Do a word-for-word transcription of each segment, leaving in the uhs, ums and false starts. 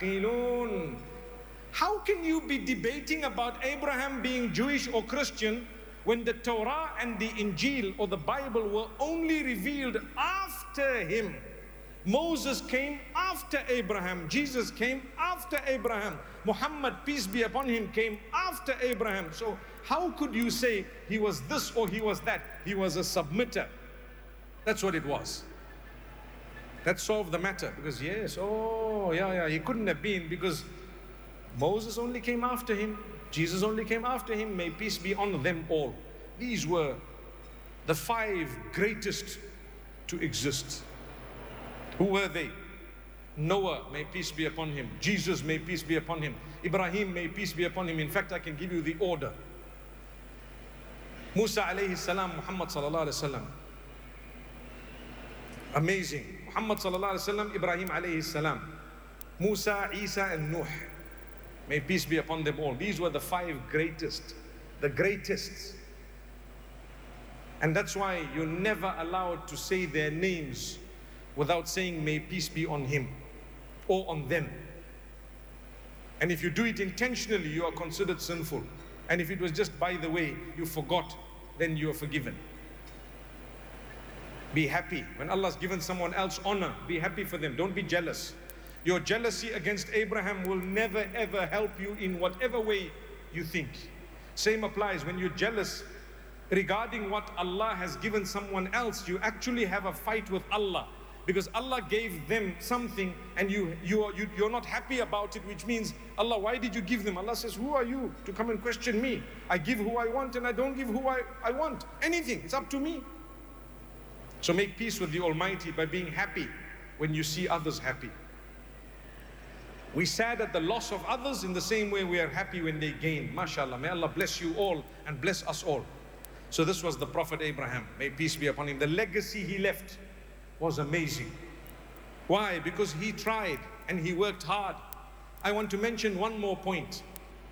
How can you be debating about Abraham being Jewish or Christian when the Torah and the Injil or the Bible were only revealed after him? Moses came after Abraham. Jesus came after Abraham. Muhammad, peace be upon him, came after Abraham. So how could you say he was this or he was that? He was a submitter. That's what it was. That solved the matter. Because yes, oh yeah, yeah, he couldn't have been, because Moses only came after him. Jesus only came after him. May peace be on them all. These were the five greatest to exist. Who were they? Noah, may peace be upon him. Jesus, may peace be upon him. Ibrahim, may peace be upon him. In fact, I can give you the order. Musa alayhi salam, Muhammad sallallahu alayhi wasallam. Amazing. Muhammad sallallahu alayhi wasallam, Ibrahim alayhi salam. Musa, Isa and Nuh. May peace be upon them all. These were the five greatest. The greatest. And that's why you're never allowed to say their names without saying may peace be on him or on them. And if you do it intentionally, you are considered sinful. And if it was just by the way, you forgot, then you are forgiven. Be happy. When Allah's given someone else honor, be happy for them. Don't be jealous. Your jealousy against Abraham will never ever help you in whatever way you think. Same applies when you're jealous regarding what Allah has given someone else. You actually have a fight with Allah, because Allah gave them something and you, you are, you, you're not happy about it, which means, Allah, why did you give them? Allah says, who are you to come and question me? I give who I want and I don't give who I, I want. Anything, it's up to me. So make peace with the Almighty by being happy when you see others happy. We sad at the loss of others in the same way we are happy when they gain. MashaAllah, may Allah bless you all and bless us all. So this was the Prophet Abraham, may peace be upon him. The legacy he left was amazing. Why? Because he tried and he worked hard. I want to mention one more point.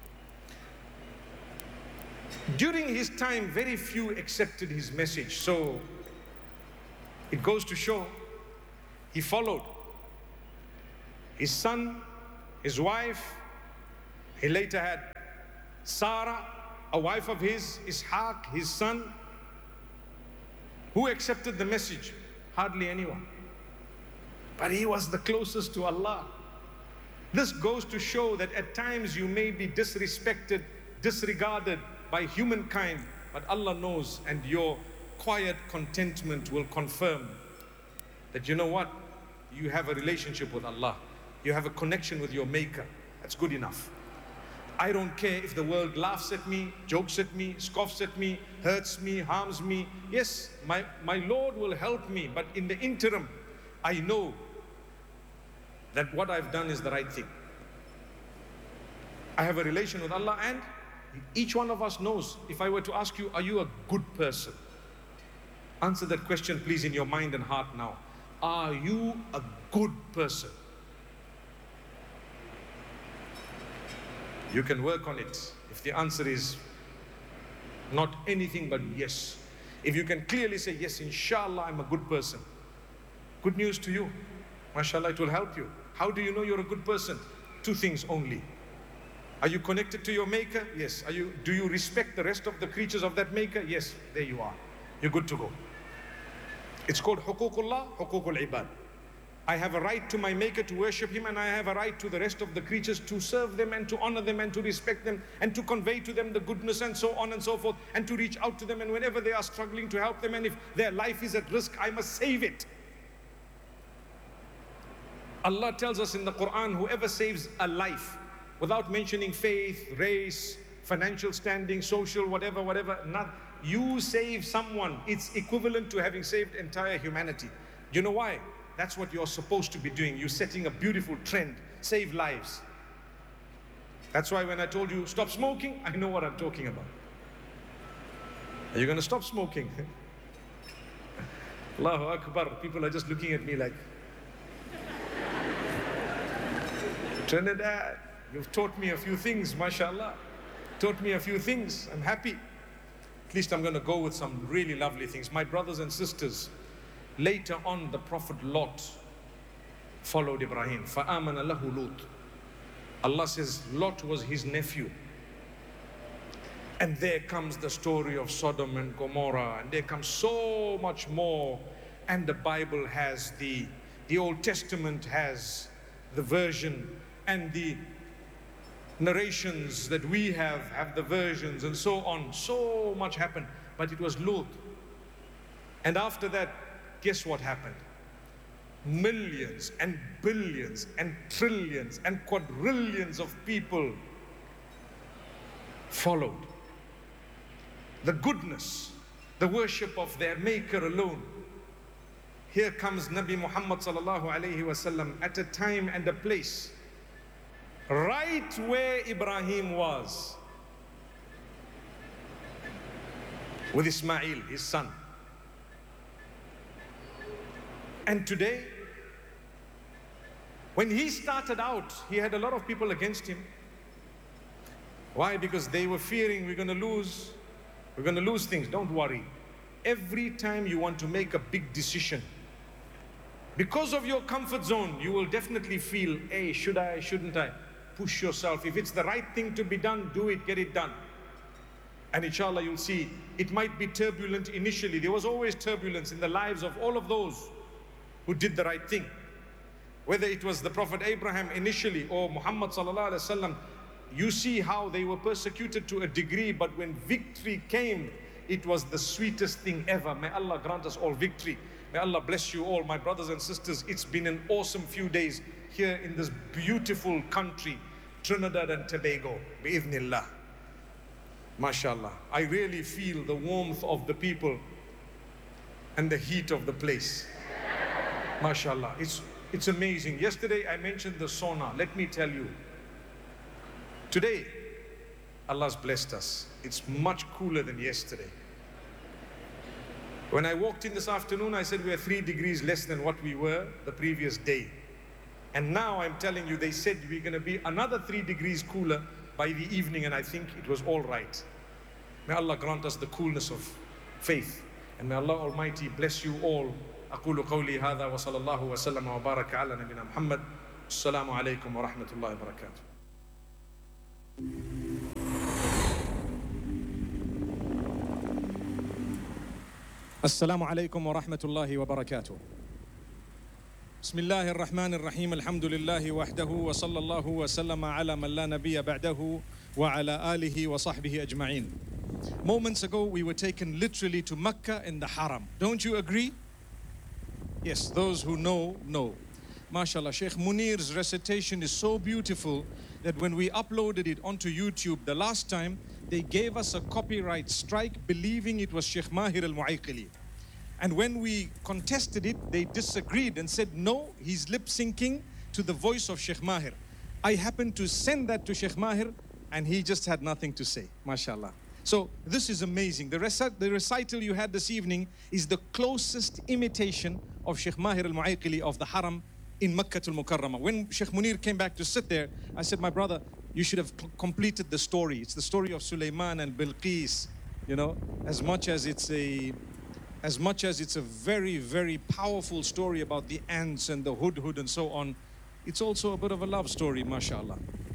During his time, very few accepted his message. So it goes to show he followed his son, his wife. He later had Sarah, a wife of his, Ishaq, his son. Who accepted the message? Hardly anyone. But he was the closest to Allah. This goes to show that at times you may be disrespected, disregarded by humankind, but Allah knows, and your quiet contentment will confirm that, you know what, you have a relationship with Allah. You have a connection with your Maker. That's good enough. I don't care if the world laughs at me, jokes at me, scoffs at me, hurts me, harms me. Yes, my, my Lord will help me, but in the interim, I know that what I've done is the right thing. I have a relation with Allah, and each one of us knows. If I were to ask you, are you a good person? Answer that question please in your mind and heart now. Are you a good person? You can work on it. If the answer is not anything but yes, if you can clearly say yes, inshallah I'm a good person, good news to you. MashaAllah, it will help you. How do you know you're a good person? Two things only. Are you connected to your Maker? Yes. Are you, do you respect the rest of the creatures of that Maker? Yes. There you are. You're good to go. It's called Huququllah, Huququl Ibad. I have a right to my Maker to worship Him, and I have a right to the rest of the creatures to serve them and to honor them and to respect them and to convey to them the goodness and so on and so forth, and to reach out to them, and whenever they are struggling, to help them, and if their life is at risk, I must save it. Allah tells us in the Quran, whoever saves a life without mentioning faith, race, financial standing, social, whatever, whatever, not, you save someone, it's equivalent to having saved entire humanity. You know why? That's what you're supposed to be doing. You're setting a beautiful trend. Save lives. That's why when I told you stop smoking, I know what I'm talking about. Are you going to stop smoking? Allahu Akbar. People are just looking at me like, Trinidad, you've taught me a few things, mashallah. Taught me a few things. I'm happy. At least I'm going to go with some really lovely things. My brothers and sisters, later on, the Prophet Lot followed Ibrahim. فَآمَنَ لَهُ لُوط. Allah says Lot was his nephew. And there comes the story of Sodom and Gomorrah, and there comes so much more. And the Bible has the, the Old Testament has the version, and the narrations that we have have the versions, and so on. So much happened, but it was Lut. And after that, guess what happened? Millions and billions and trillions and quadrillions of people followed the goodness, the worship of their Maker alone. Here comes Nabi Muhammad sallallahu alayhi wasallam at a time and a place right where Ibrahim was with Ismail, his son. And today, when he started out, he had a lot of people against him. Why? Because they were fearing we're going to lose, we're going to lose things. Don't worry. Every time you want to make a big decision, because of your comfort zone, you will definitely feel, hey, should I, shouldn't I? Push yourself. If it's the right thing to be done, do it, get it done. And inshallah, you'll see, it might be turbulent initially. There was always turbulence in the lives of all of those who did the right thing. Whether it was the Prophet Abraham initially or Muhammad sallallahu alaihi wasallam, you see how they were persecuted to a degree, but when victory came, it was the sweetest thing ever. May Allah grant us all victory. May Allah bless you all, my brothers and sisters. It's been an awesome few days here in this beautiful country, Trinidad and Tobago, bi'idhnillah. MashaAllah. I really feel the warmth of the people and the heat of the place. MashaAllah. It's, it's amazing. Yesterday I mentioned the sauna. Let me tell you, today Allah's blessed us. It's much cooler than yesterday. When I walked in this afternoon, I said we are three degrees less than what we were the previous day. And now I'm telling you, they said we're going to be another three degrees cooler by the evening, and I think it was all right. May Allah grant us the coolness of faith. And may Allah Almighty bless you all. أقول قولي هذا وصلى الله وسلم وبارك على نبينا محمد. السلام عليكم ورحمة الله وبركاته. السلام عليكم ورحمة الله وبركاته. بسم الله الرحمن الرحيم. الحمد لله وحده وصلى الله وسلم على من لا نبي بعده وعلى آله وصحبه أجمعين. Moments ago we were taken literally to Mecca in the Haram. Don't you agree? Yes, those who know, know. MashaAllah, Sheikh Munir's recitation is so beautiful that when we uploaded it onto YouTube the last time, they gave us a copyright strike believing it was Sheikh Mahir al-Mu'ayqili. And when we contested it, they disagreed and said, no, he's lip syncing to the voice of Sheikh Mahir. I happened to send that to Sheikh Mahir and he just had nothing to say, mashallah. So this is amazing. The, reci the recital you had this evening is the closest imitation of Sheikh Mahir al-Mu'ayqili of the Haram in Makkah al-Mukarramah. When Sheikh Munir came back to sit there, I said, my brother, you should have completed the story. It's the story of Sulaiman and Bilqis, you know, as much as it's a as much as it's a very, very powerful story about the ants and the hudhud and so on, it's also a bit of a love story, mashallah.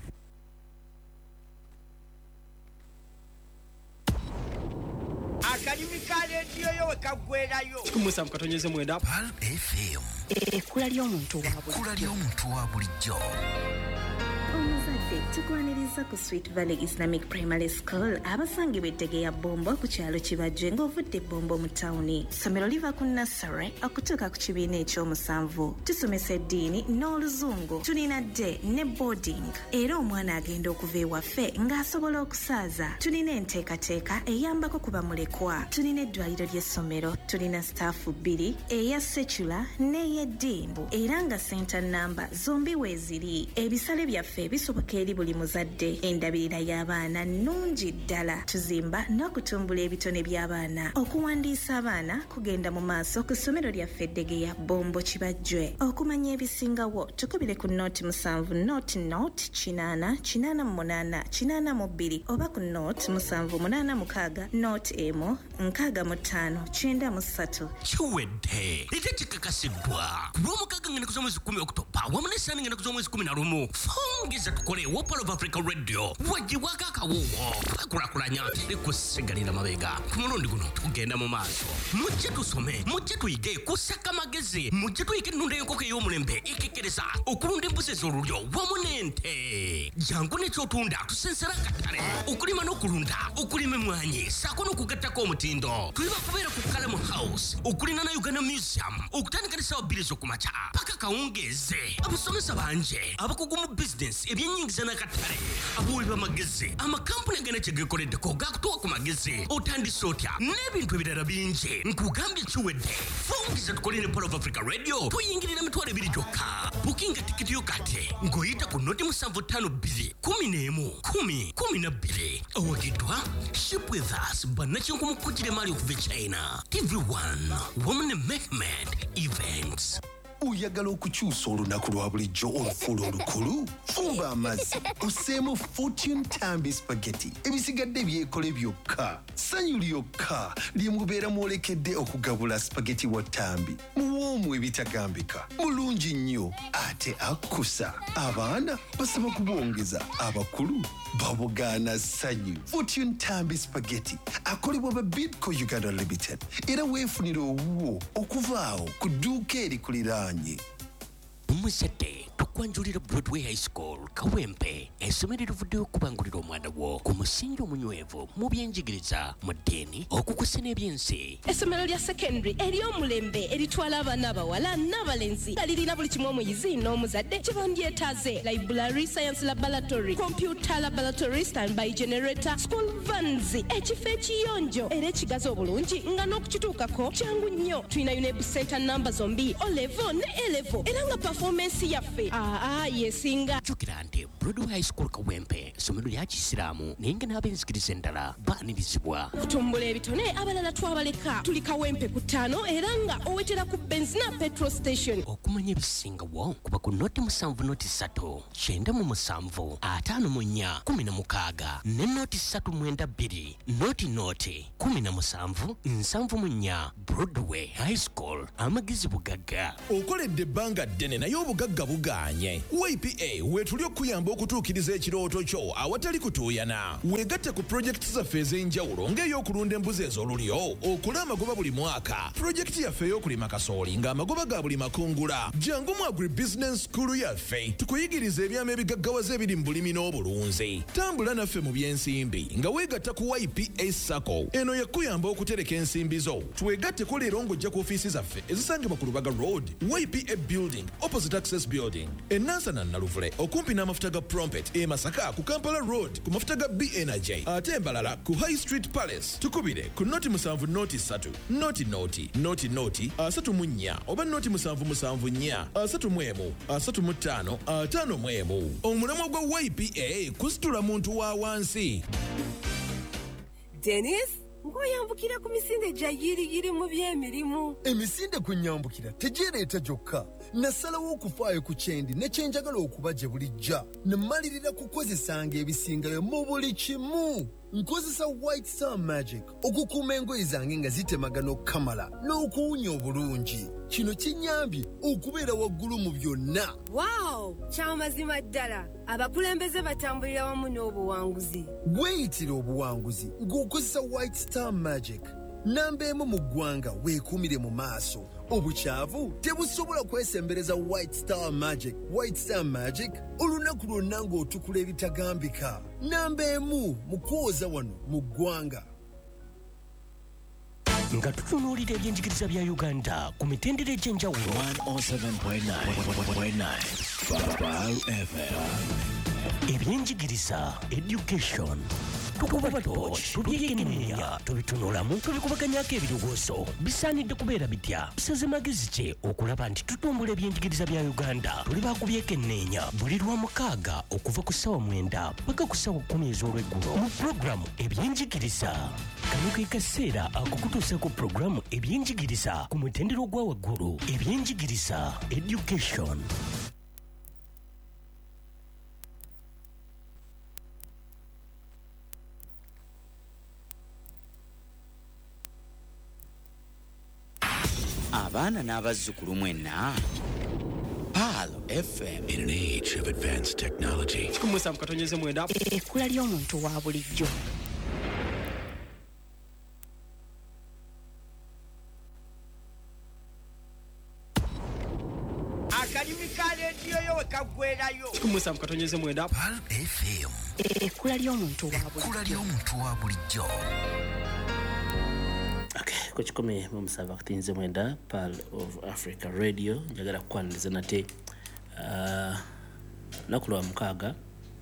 Kumusa mkatonyeze mwenda Pal F M Ekkula ly'omuntu wa bulijjo. Omuzadde tukwaniriza ku Sweet Valley Islamic Primary School abasangibwa Ettegeya Bombo ku kyalo Kibajje ng'ovudde Bombo mu tawuni. Ssomero liva ku nursery okutuuka ku kibiina ekyomusanvu. Tusomesa eddiini n'oluzungu. Tulina day ne boarding. Era omwana agenda okuva ewaffe ng'asobola okusaaza. Tulina enteekateeka eyambako ku bamulekwa. Tulina eddwaliro ly'essomero. Tulina staafu bbiri eya secular n'ey'eddimbu. Era nga center number zombi weeziri. Ebisale byaffe bisoboka eri buli buli muzadde. Endabirira y'abaana nnungi ddala. Tuzimba n'okutumbula ebitone by'abaana. Okuwandiisa abaana kugenda mu maaso ku ssomero lyaffe Eddegeya Bombo Kibajjwe. Okumanya ebisingawo tukubire ku nooti musanvu nooti nooti kinaana kinaana mu munaana kinaana mu bbiri oba ku nooti musanvu munaana mukaaga nooti emu nkaaga mu ttaano kyenda mu ssatu. Kiwedde ate kikakasiddwa ku lw'omukaaga ngenda kuza mwezi kumi Oktoba wamu n'essaani ngenda kuza mwezi kumi na lumu. Fongeza tukole Wopal of Africa Radio wagibwako akawuuwo twakulakulanya ekusigalira mabega. Ku mulundi guno tugenda mu maaso. Mujje tusome, mujje tuyige kusaka magezi, mujje tuyige ennunda y'enkoko ey'omulembe ekekkereza okulunda embuzi ez'olulyo wamu n'ente. Jangu n'ekyotunda tusensera akatale okulima n'okulunda okulima emmwanyi ssaako n'okugattako omutindo. Tuliba kubeera ku Kalamu House okulina na Uganda Museum okutandika n'essaawa bbiri ez'okumakya paka kawungeeze. Abasomesa banje abakugu mu bizinesi ebyennyingiza n'akatale abawi b'amagezi amakampuni agenda kye geekoleddeko gaakutuwa ku magezi otandise otya n'ebintu ebirala bingi nkugambye kiwedde. Fongeza tukole ne Wopal of Africa Radio tuyingirira emitwalo ebiri gyokka. Bukinga tikiti yo kati ng'oyita ku noti musanvu ttaano bbiri kumi n'emu kumi kumi na bbiri. Owagiddwa Ship with Us bannakinku mu kkujjira emaali okuva e China. T V one Women Mehmet Events. Oyagala okukyusa olunaku lwa bulijjo olufuula olukulu? Fumba amazzi osseemu Fortune Tambi Spaghetti ebisigadde byekole byokka. Ssanyu lyokka lye mubeera mwolekedde okugabula spaghetti wa Tambi. Muwoomu ebitagambika, mulungi nnyo ate akkusa. Abaana basaba kubwongeza, abakulu babugaana ssanyu. Fortune Tambi Spaghetti akolebwa ba Bidco Uganda Limited era weefunira owuwo okuvaawo ku dduuka erikuliraanye. Muzadde tukwanjulira Broadway High School Kawempe essomero erivuddeyo okubangulira omwana wo ku musingi omunywevu mu byenjigiriza mu ddiini okukusa n'ebyensi. Essomero lya secondary ery'omulembe eritwala abaana abawala n'abalenzi nga lirina buli kimu omuyizi n'omuzadde kye bandyetaaze: library, science laboratory, computer laboratory, standby generator, school vans, ekifo ekiyonjo era ekigazi obulungi nga n'okukituukako kyangu nnyo. Tulina UNEB center namba zombi O level ne A level era nga performance yaffe aa yesinga. Jjukira nti Broadway High School Kawempe essomero lya Kisiraamu naye nga n'ab'enzikiriza endala baanirizibwa. Okutumbula ebitone abalala twabaleka. Tuli Kawempe ku ttaano era nga owetera ku benzina petrol station. Okumanya ebisingawo kuba ku noti musanvu noti ssatu kyenda mu musanvu ataano mu nnya kumi na mukaaga ne noti ssatu mwenda bbiri noti noti kumi na musanvu nsanvu mu nnya. Broadway High School amagezi bugagga. Okoledde ebbanga ddene naye obugagga bugaanye. Y P A weetuli okuyamba okutuukiriza ekirooto kyo awatali kutuuyana. Weegatte ku pulojekiti zaffe ez'enjawulo ng'ey'okulunda embuzi ez'olulyo, okula amagoba buli mwaka, pulojekiti yaffe ey'okulima kasooli ng'amagoba ga buli makungula. Jangu mu agribusiness school yaffe tukuyigiriza ebyama ebigaggawaza ebiri mu bulimi n'obulunzi. Tambula naffe mu by'ensimbi nga weegatta ku Y P A Sacco. Eno yakuyamba okutereka ensimbi zo. Twegatteko leero ng'ojja ku ofiisi zaffe ezisangibwa ku Lubaga Road, Y P A Building, opposite Access Building, e Nansana Naluvule okumpi n'amafuta ga Prompet, e Masaka ku Kampala Road ku mafuta ga B Energy, ate embalala ku High Street Palace. Tukubire ku noti musanvu noti ssatu noti noti noti noti asatu mu nnya oba noti musanvu musanvu nnya asatu mu emu asatu mu ttaano ataano mu emu. Omulamwa gwa Y P A kusitula muntu wa wansi. Dennis, ngoyambukira ku misinde gya yiriyiri mu by'emirimu. Emisinde kunyambukira tegireeta gyokka. Nasalawo okufaayo ku kyendi ne kyenjagala okuba gye bulijja. Ne mmalirira kukozesanga ebisingayo mu buli kimu. Nkozesa White Star Magic okukuuma engoye zange nga zitemagana okukamala n'okuwunya obulungi. Kino kinyambye okubeera waggulu mu byonna. Wow, kyamazima ddala. Abakulembeze batambulira wamu n'obuwanguzi. Weeyitira obuwanguzi ng'okozesa White Star Magic. Namba emu mu ggwanga weekuumire mu maaso. Obukyavu tebusobola kwesembereza White Star Magic. White Star Magic olunaku lwonna ng'otukula ebitagambika. Namba emu mu kwoza wano mu ggwanga. Nga tutunuulira ebyenjigiriza bya Uganda ku mitendera egy'enjawulo. one oh seven point nine F M. Ebyenjigiriza, education, tukuba tochi tubyekenenya tubitunulamu tubikubaganyako ebirowoozo bisaanidde kubeera bitya bisaze magezi ki okulaba nti tutumbula ebyenjigiriza bya Uganda tuli bakubyekenenya buli lwa mukaaga okuva ku ssaawa mwenda paka ku ssaawa kkumi ez'olweggulo mu pulogulaamu ebyenjigiriza. Kano ke kaseera akukutuusa ku pulogulaamu ebyenjigiriza ku mutendero gwa waggulu. Ebyenjigiriza education. Abaana n'abazzukulu mwenna Pearl F M. In an age of advanced technology, ekkula ly'omuntu wa bulijjo. Akalimu ka leediyo yo we kaggwerayo. Pearl F M. Ekkula ly'omuntu wa bulijjo. Ekkula ly'omuntu wa bulijjo. Okay, kuchikome mumusaba kutinze mwenda Pearl of Africa Radio njagala kwaniriza nate uh, nakulwa mukaaga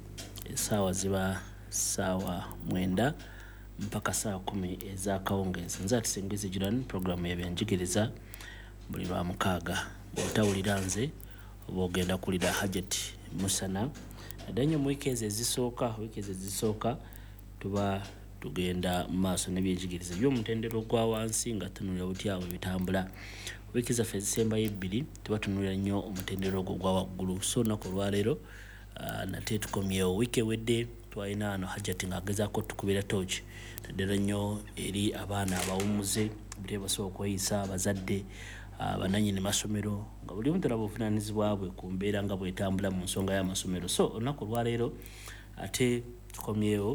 sawa ziba sawa mwenda mpaka saa kumi eza kawungezi nza tusingize jiran programu ya byanjigiriza buli lwa mukaaga butawulira nze obogenda kulira Hajat Musana adanyo mu weekends ezisooka weekends ezisooka tuba tugenda maaso n'ebyenjigiriza by'omutendero gwa wansi nga tunulira butyawe bitambula wiiki zaffe ezisembayo ebbiri tuba tunulira nnyo omutendero gwo gwa waggulu so nako lwaleero uh, nate tukomyewo wiiki ewedde twalina wano Hajati ng'agezaako tukubira tochi naddala nnyo eri abaana abawummuze buli basobola okweyisa abazadde abananyini masomero nga buli omu tulaba obuvunaanyizibwa bwe ku mbeera nga bwetambula mu nsonga y'amasomero so olunaku lwaleero ate tukomyewo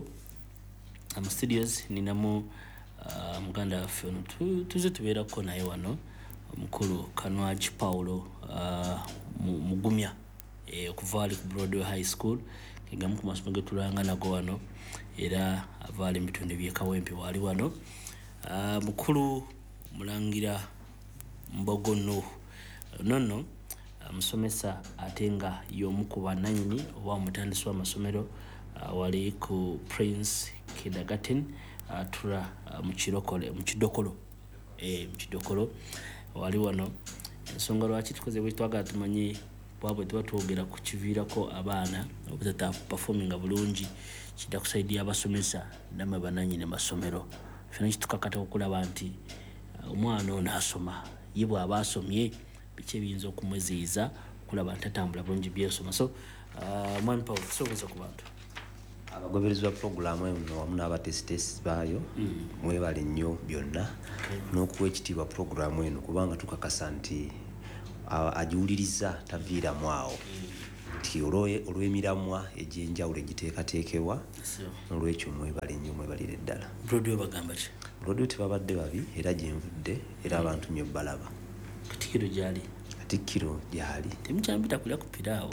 mu studios ninamu uh, muganda waffe tu, tuze tubeerako naye wano omukulu Kanwaji Paulo uh, mugumya e, okuva ali ku Broadway High School kigamu ku masomo ge tulanga nago wano era avaali mitundu byekawempe wali wano uh, mukulu mulangira Mbogono nonno musomesa atenga y'omu ku bannannyini oba omutandisi w'amasomero uh, wali ku Prince Kindergarten uh, tura uh, mchirokole mchidokolo eh mchidokolo wali wano ensonga lwaki tukoze bwe twaga tumanyi bwabwe tuba twogera ku kiviirako abaana obutata performing bulungi kidda kusaidia abasomesa namwe bananyine masomero fino kitukakata okulaba nti uh, omwana ono asoma yibwa abasomye biche biyinza okumweziiza kulaba ntatambula bulungi byesoma so uh, mwami Paul tusobozesa ku bantu abagoberezwa programu eno wamu n'abatesitesi baayo mwebale nnyo byonna n'okuwa ekitiibwa programu eno kubanga tukakasa nti agiwuliriza taviiramu awo nti olw'emiramwa egy'enjawulo egiteekateekebwa n'olwekyo mwebale nnyo mwebalire ddala Broadway bagamba ki Broadway tebabadde babi era gyenvudde era abantu nnyo balaba Katikkiro gyali Katikkiro gyali temukyambita kulya kupiraawo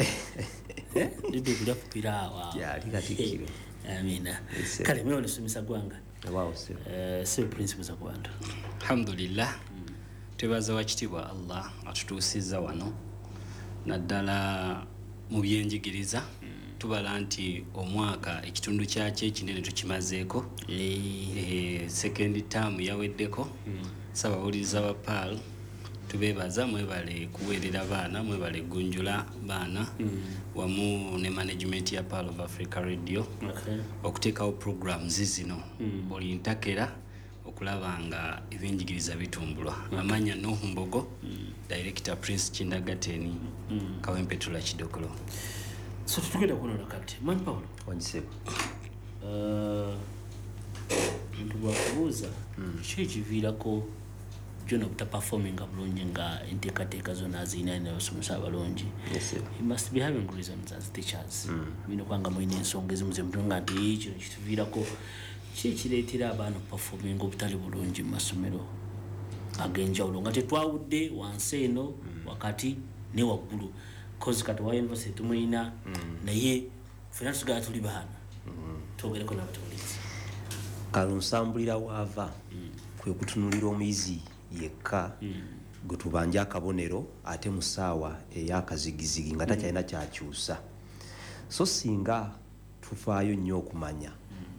Ndibe kulya kupiraawo gyali Katikkiro amina kale mwe olusomesa gwanga waaw sir eh sir principles za kwantu alhamdulillah tebaza wakitibwa Allah atutuusiza wano naddala mu byenjigiriza tubala nti omwaka ekitundu kyakyo ekinene tukimazeeko eh second term yaweddeko sabawuliza ba Pearl tubebaza mwebale kuweerera abaana mwebale gunjula baana wamu ne management ya Pearl of Africa Radio okuteekawo programs zino buli ntakera okulaba nga ebyenjigiriza bitumbulwa amanya Nuhu Mbogo director Prince Kindergarten Kawempe Tula Kidokolo so tutugenda kunono kati man Paul wanjiseko uh ndu wakubuza kiki kiviirako jona buta performing bulungi nga enteekateeka zonna azina n'abasomesa abalungi you must be having reasons as teachers bino kwanga mwine ensonga ezimu zemutunga nti kino kituviirako ki kireetera abaana performing obutali bulungi mu masomero ag'enjawulo nga tetwawudde wansi eno wakati ne waggulu kozi kati wa university tumuyina naye ffena tusigala tuli baana twogereko n'abatubulizi kalunsambulira waava kwe kutunulira omuyizi yekka gwe tubanja akabonero ate mu ssaawa ey'akazigizigi nga takyalina kyakyusa so singa tufaayo nnyo okumanya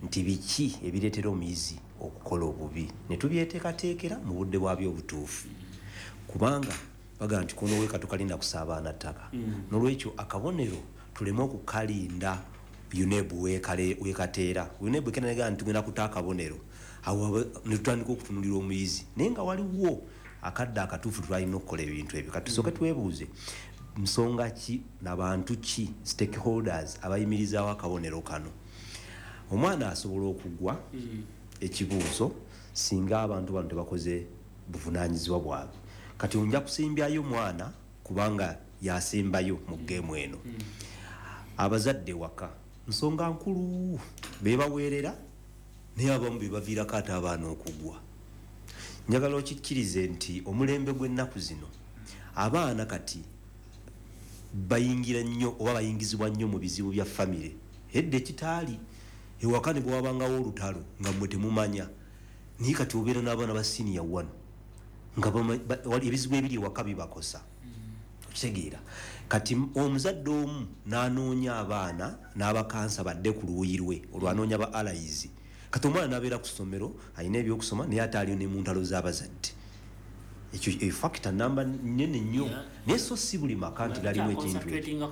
nti biki ebireetera omuyizi okukola obubi ne tubyeteekateekera mu budde bwabyo obutuufu kubanga baga nti kuno weka tukalinda kusaabaana ttaka n'olwekyo akabonero tuleme okukalinda yunebu wekateera yunebu ekenanega nti tugenda kuta akabonero awo ne tutandika okutunulira omuyizi naye nga waliwo akadde akatuufu tulina okukola ebintu ebyo kati tusooke twebuuze nsonga ki n'abantu ki stakeholders abayimirizaawo akabonero kano omwana asobola okugwa ekibuuzo singa abantu bano tebakoze buvunaanyizibwa bwabwe kati onja kusimbyayo mwana kubanga yasembayo mu geemu eno abazadde waka nsonga nkulu bebaweerera naye abamu bebaviirako ate abaana okugwa njagala okikkirize nti omulembe gw'ennaku zino abaana kati bayingira nnyo oba bayingizibwa nnyo mu bizibu bya famire edda ekitaali ewaka ne bwabangawo olutalo nga mmwe temumanya naye kati obeera n'abaana ba siniya one nga ebizibu ebiri ewaka bibakosa okitegeera kati omuzadde omu n'anoonya abaana n'abakansa badde ku luuyi lwe olwanoonya ba alayizi kati omwana n'abeera ku ssomero alina ebyokusoma naye ate aliyo ne mu ntalo z'abazadde ekyo efactor namba nnene nnyo naye so si buli maka nti galimu ekintu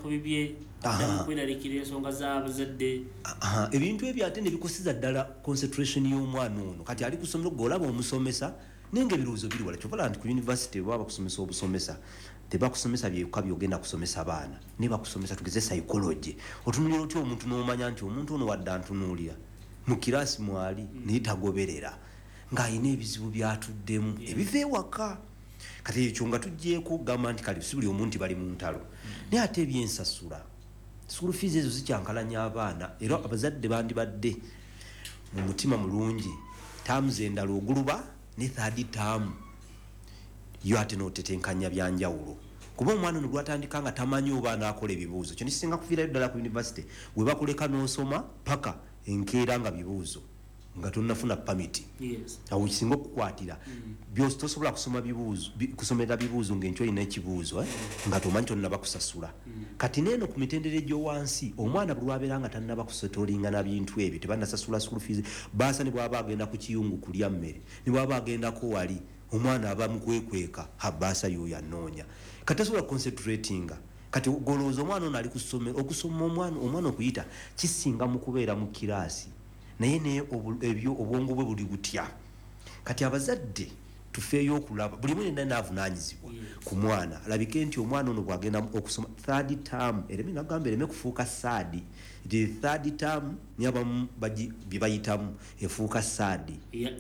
ebintu ebyo ate ne bikoseza ddala concentration y'omwana ono kati ali ku ssomero gweolaba omusomesa naye nga ebirowoozo biri wala kyovala nti ku yunivasite bwe baba bakusomesa obusomesa tebakusomesa byekka byogenda kusomesa baana naye bakusomesa tugeze psychology otunulira otya omuntu n'omanya nti omuntu ono wadde antunuulira mu kiraasi mwali naye tagoberera ng'alina ebizibu byatuddemu ebiva ewaka kati ekyo nga tuggyeko okugamba nti kale si buli omuntu bali mu ntalo naye ate ebyensasula school fees ezo zikyankalanya abaana era abazadde bandibadde mu mutima mulungi taamu z'endala oguluba ne third term yo ate n'otetenkanya byanjawulo kuba omwana ono lwatandika nga tamanyi oba anaakola ebibuuzo kyo nikisinga kufiirayo ddala ku yunivasite we bakuleka n'osoma paka enkeera nga bibuuzo nga tonnafuna pamiti awo kisinga okukwatira byosi tosobola kusoma bibuuzo kusomera bibuuzo ng'enkyo olina ekibuuzo nga tomanyi tonnaba kusasula kati neeno ku mitendera egy'owansi omwana bwe lwabeera nga tannaba kusetoolinga na bintu ebyo tebannasasula school fees baasa ne bwaba agenda ku kiyungu kulya mmere ne bwaba agendako wali omwana aba mukwekweka habaasa y'oyo anoonya kati tasobola concentratinga kati golowooza omwana ono ali ku ssomero okusoma omwana omwana okuyita kisinga mu kubeera mu kiraasi naye naye ebyo obwongo bwe buli butya kati abazadde tufeeyo okulaba buli mwe yenna naavunaanyizibwa ku mwana alabike nti omwana ono bwagenda okusoma third term ereme nagamba ereme kufuuka saadi nti third term niabamu bye bayitamu efuuka saadi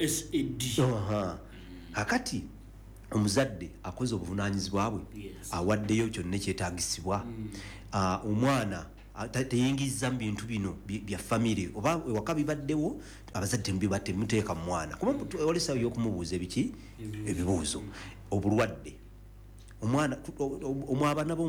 akati omuzadde akoze obuvunaanyizibwa bwe awaddeyo kyonna ekyetaagisibwa omwana teyingizza mu bintu bino bya famire oba ewaka bibaddewo abazadde mubibadde muteeka mu mwana kuba olesa y'okumubuuza ebiki ebibuuzo obulwadde omwana omwabana